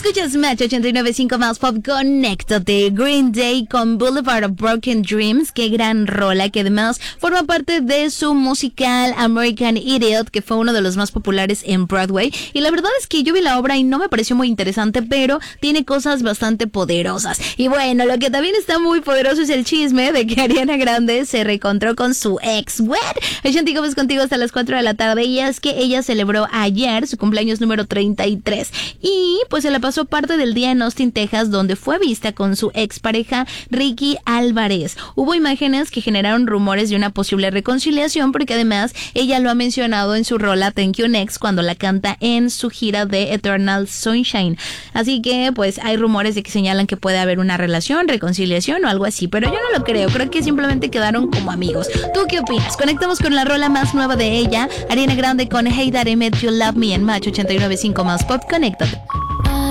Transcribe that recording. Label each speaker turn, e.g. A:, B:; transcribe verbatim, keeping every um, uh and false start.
A: Escuchas Match ochenta y nueve punto cinco más Pop. Conéctate. Green Day con Boulevard of Broken Dreams. Qué gran rola, que además forma parte de su musical American Idiot, que fue uno de los más populares en Broadway. Y la verdad es que yo vi la obra y no me pareció muy interesante, pero tiene cosas bastante poderosas. Y bueno, lo que también está muy poderoso es el chisme de que Ariana Grande se reencontró con su ex. ¿What? Ashanti Gómez contigo hasta las cuatro de la tarde. Y es que ella celebró ayer su cumpleaños número treinta y tres. Y pues se la pasó parte del día en Austin, Texas, donde fue vista con su expareja Ricky Álvarez. Hubo imágenes que generaron rumores de una posible reconciliación, porque además ella lo ha mencionado en su rola Thank You Next cuando la canta en su gira de Eternal Sunshine. Así que pues hay rumores de que señalan que puede haber una relación, reconciliación o algo así, pero yo no lo creo. Creo que simplemente quedaron como amigos. ¿Tú qué opinas? Conectamos con la rola más nueva de ella, Ariana Grande con Hey That I Met You Love Me en Match ochenta y nueve punto cinco más Pop. Conéctate.